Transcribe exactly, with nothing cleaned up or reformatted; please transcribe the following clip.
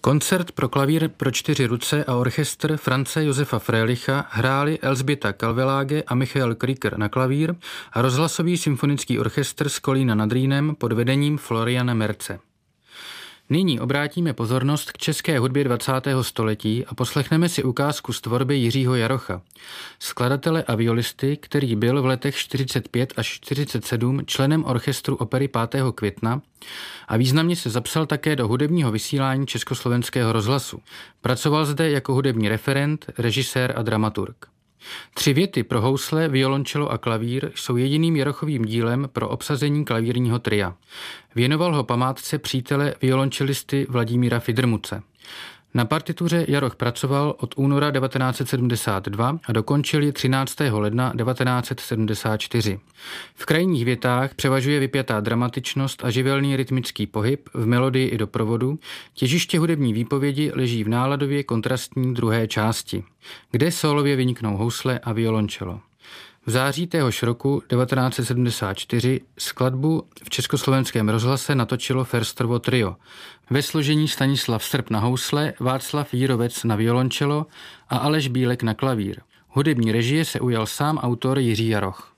Koncert pro klavír pro čtyři ruce a orchestr Franze Josefa Fröhlicha hráli Elzbieta Kalveláge a Michael Krieger na klavír a rozhlasový symfonický orchestr z Kolína nad Rýnem pod vedením Floriana Merce. Nyní obrátíme pozornost k české hudbě dvacátého století a poslechneme si ukázku z tvorby Jiřího Jarocha, skladatele a violisty, který byl v letech čtyřicet pět až čtyřicet sedm členem orchestru opery pátého května a významně se zapsal také do hudebního vysílání Československého rozhlasu. Pracoval zde jako hudební referent, režisér a dramaturg. Tři věty pro housle, violončelo a klavír jsou jediným Jarochovým dílem pro obsazení klavírního tria. Věnoval ho památce přítele violončelisty Vladimíra Fidrmuce. Na partituře Jaroch pracoval od února devatenáct set sedmdesát dva a dokončil ji třináctého ledna devatenáct set sedmdesát čtyři. V krajních větách převažuje vypjatá dramatičnost a živelný rytmický pohyb v melodii i doprovodu. Těžiště hudební výpovědi leží v náladově kontrastní druhé části, kde sólově vyniknou housle a violončelo. V září téhož roku devatenáct set sedmdesát čtyři skladbu v Československém rozhlase natočilo Ferstrovo trio ve složení Stanislav Srb na housle, Václav Jírovec na violončelo a Aleš Bílek na klavír. Hudební režie se ujal sám autor Jiří Jaroch.